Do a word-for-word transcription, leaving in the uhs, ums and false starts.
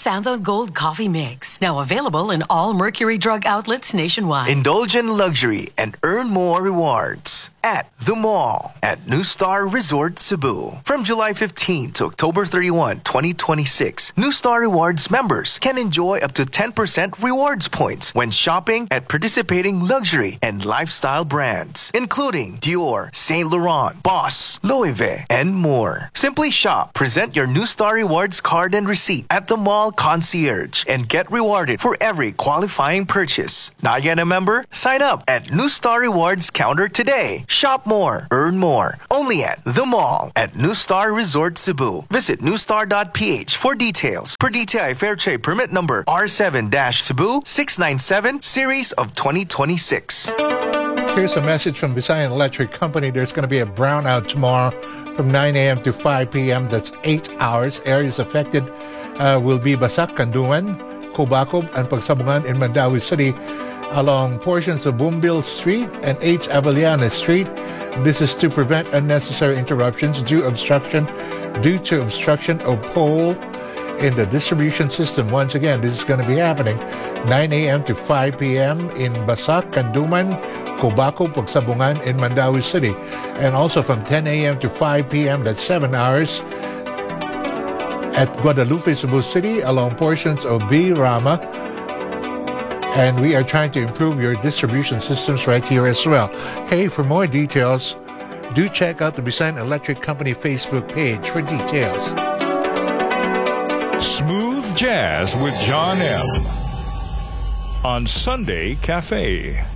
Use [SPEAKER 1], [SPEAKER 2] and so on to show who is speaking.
[SPEAKER 1] Santho Gold Coffee Mix. Now available in all Mercury Drug outlets nationwide.
[SPEAKER 2] Indulge in luxury and earn more rewards at the mall at New Star Resort Cebu. From July fifteenth to October thirty-first, twenty twenty-six, New Star Rewards members can enjoy up to ten percent rewards points when shopping at participating luxury and lifestyle brands, including Dior, Saint Laurent, Boss, Louis Vuitton, and more. Simply shop, present your New Star Rewards card and receipt at the mall concierge, and get rewarded for every qualifying purchase. Not yet a member? Sign up at New Star Rewards counter today. Shop more, earn more. Only at the mall at New Star Resort Cebu. Visit newstar dot p h for details. Per D T I Fair Trade Permit number R seven Cebu six nine seven series of twenty twenty-six.
[SPEAKER 3] Here's a message from Visayan Electric Company. There's going to be a brownout tomorrow from nine a.m. to five p.m. That's eight hours. Areas affected uh, will be Basak, Kanduman, Cobacob, and Pagsabungan in Mandawi City, along portions of Bumbil Street and H. Avellana Street. This is to prevent unnecessary interruptions due obstruction due to obstruction of pole in the distribution system. Once again, this is going to be happening nine a.m. to five p.m. in Basak, Kanduman, Cobaco, Pagsabungan in Mandawi City, and also from ten a.m. to five p.m. that's seven hours at Guadalupe, Cebu City, along portions of B. Rama. And we are trying to improve your distribution systems right here as well. Hey, for more details, do check out the Visayan Electric Company Facebook page for details.
[SPEAKER 4] Smooth Jazz with John M. on Sunday Cafe.